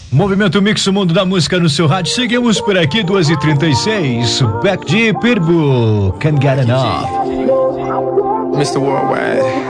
Movimento Mix, o mundo da música no seu rádio. Seguimos por aqui, 2h36. Back de Pitbull, Can't Get Enough. Mr. Worldwide.